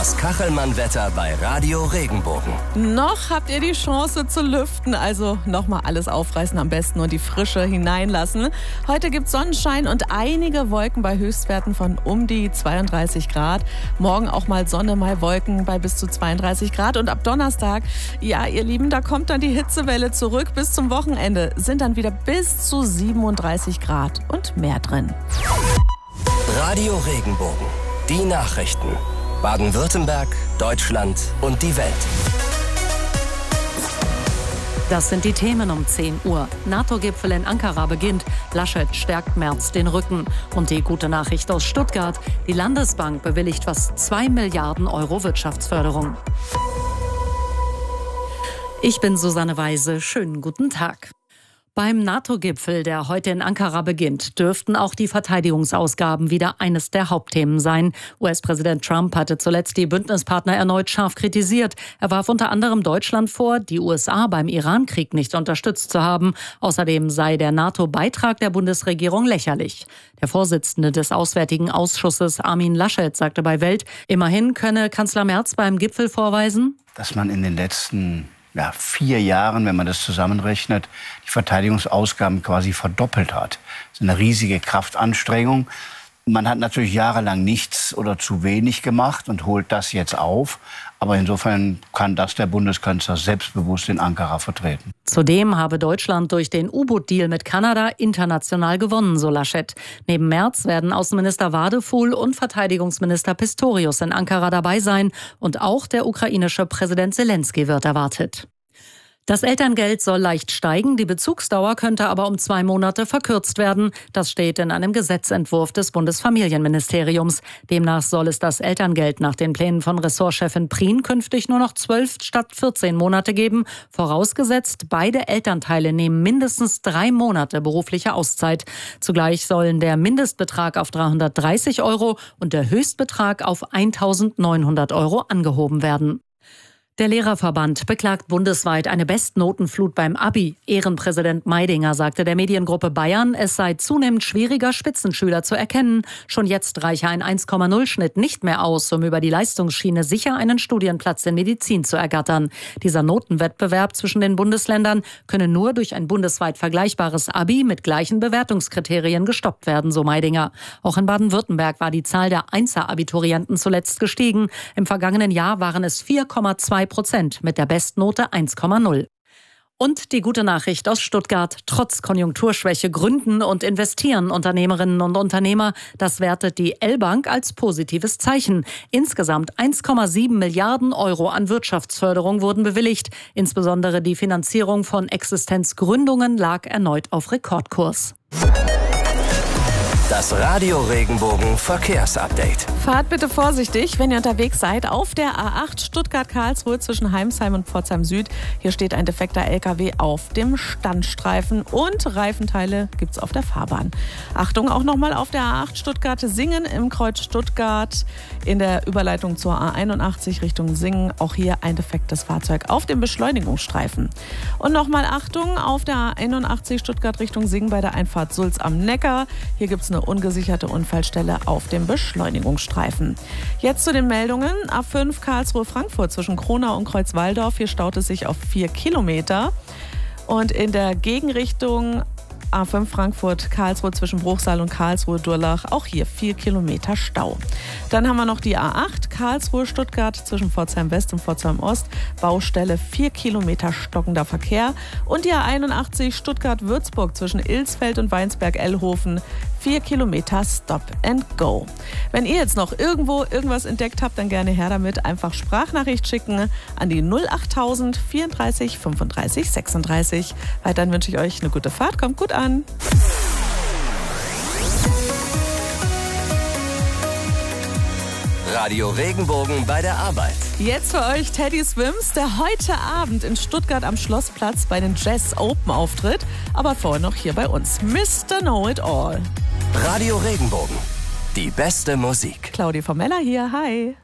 Das Kachelmann-Wetter bei Radio Regenbogen. Noch habt ihr die Chance zu lüften, also nochmal alles aufreißen am besten und die Frische hineinlassen. Heute gibt es Sonnenschein und einige Wolken bei Höchstwerten von um die 32 Grad. Morgen auch mal Sonne, mal Wolken bei bis zu 32 Grad. Und ab Donnerstag, ja ihr Lieben, da kommt dann die Hitzewelle zurück. Bis zum Wochenende sind dann wieder bis zu 37 Grad und mehr drin. Radio Regenbogen. Die Nachrichten. Baden-Württemberg, Deutschland und die Welt. Das sind die Themen um 10 Uhr. NATO-Gipfel in Ankara beginnt. Laschet stärkt Merz den Rücken. Und die gute Nachricht aus Stuttgart. Die Landesbank bewilligt fast 2 Milliarden Euro Wirtschaftsförderung. Ich bin Susanne Weise. Schönen guten Tag. Beim NATO-Gipfel, der heute in Ankara beginnt, dürften auch die Verteidigungsausgaben wieder eines der Hauptthemen sein. US-Präsident Trump hatte zuletzt die Bündnispartner erneut scharf kritisiert. Er warf unter anderem Deutschland vor, die USA beim Iran-Krieg nicht unterstützt zu haben. Außerdem sei der NATO-Beitrag der Bundesregierung lächerlich. Der Vorsitzende des Auswärtigen Ausschusses, Armin Laschet, sagte bei Welt, immerhin könne Kanzler Merz beim Gipfel vorweisen, dass man in den letzten 4 Jahren, wenn man das zusammenrechnet, die Verteidigungsausgaben quasi verdoppelt hat. Das ist eine riesige Kraftanstrengung. Man hat natürlich jahrelang nichts oder zu wenig gemacht und holt das jetzt auf. Aber insofern kann das der Bundeskanzler selbstbewusst in Ankara vertreten. Zudem habe Deutschland durch den U-Boot-Deal mit Kanada international gewonnen, so Laschet. Neben Merz werden Außenminister Wadefuhl und Verteidigungsminister Pistorius in Ankara dabei sein. Und auch der ukrainische Präsident Selenskyj wird erwartet. Das Elterngeld soll leicht steigen, die Bezugsdauer könnte aber um 2 Monate verkürzt werden. Das steht in einem Gesetzentwurf des Bundesfamilienministeriums. Demnach soll es das Elterngeld nach den Plänen von Ressortchefin Prien künftig nur noch 12 statt 14 Monate geben. Vorausgesetzt, beide Elternteile nehmen mindestens 3 Monate berufliche Auszeit. Zugleich sollen der Mindestbetrag auf 330 € und der Höchstbetrag auf 1.900 € angehoben werden. Der Lehrerverband beklagt bundesweit eine Bestnotenflut beim Abi. Ehrenpräsident Meidinger sagte der Mediengruppe Bayern, es sei zunehmend schwieriger, Spitzenschüler zu erkennen. Schon jetzt reiche ein 1,0-Schnitt nicht mehr aus, um über die Leistungsschiene sicher einen Studienplatz in Medizin zu ergattern. Dieser Notenwettbewerb zwischen den Bundesländern könne nur durch ein bundesweit vergleichbares Abi mit gleichen Bewertungskriterien gestoppt werden, so Meidinger. Auch in Baden-Württemberg war die Zahl der Einser-Abiturienten zuletzt gestiegen. Im vergangenen Jahr waren es 4,2% mit der Bestnote 1,0. Und die gute Nachricht aus Stuttgart. Trotz Konjunkturschwäche gründen und investieren Unternehmerinnen und Unternehmer. Das wertet die L-Bank als positives Zeichen. Insgesamt 1,7 Milliarden € an Wirtschaftsförderung wurden bewilligt. Insbesondere die Finanzierung von Existenzgründungen lag erneut auf Rekordkurs. Das Radio Regenbogen Verkehrsupdate. Fahrt bitte vorsichtig, wenn ihr unterwegs seid, auf der A8 Stuttgart-Karlsruhe zwischen Heimsheim und Pforzheim Süd. Hier steht ein defekter LKW auf dem Standstreifen und Reifenteile gibt's auf der Fahrbahn. Achtung, auch nochmal auf der A8 Stuttgart-Singen im Kreuz Stuttgart in der Überleitung zur A81 Richtung Singen. Auch hier ein defektes Fahrzeug auf dem Beschleunigungsstreifen. Und nochmal Achtung, auf der A81 Stuttgart Richtung Singen bei der Einfahrt Sulz am Neckar. Hier gibt's eine ungesicherte Unfallstelle auf dem Beschleunigungsstreifen. Jetzt zu den Meldungen. A5 Karlsruhe-Frankfurt zwischen Kronau und Kreuzwaldorf. Hier staut es sich auf 4 Kilometer. Und in der Gegenrichtung A5 Frankfurt-Karlsruhe zwischen Bruchsal und Karlsruhe-Durlach, auch hier 4 Kilometer Stau. Dann haben wir noch die A8 Karlsruhe-Stuttgart zwischen Pforzheim-West und Pforzheim-Ost, Baustelle 4 Kilometer stockender Verkehr. Und die A81 Stuttgart-Würzburg zwischen Ilsfeld und Weinsberg-Ellhofen, 4 Kilometer Stop and Go. Wenn ihr jetzt noch irgendwo irgendwas entdeckt habt, dann gerne her damit. Einfach Sprachnachricht schicken an die 08000 34 35 36. Weiterhin wünsche ich euch eine gute Fahrt. Kommt gut an. Radio Regenbogen bei der Arbeit. Jetzt für euch Teddy Swims, der heute Abend in Stuttgart am Schlossplatz bei den Jazz Open auftritt. Aber vorher noch hier bei uns Mr. Know-It-All. Radio Regenbogen. Die beste Musik. Claudia Formella hier, hi.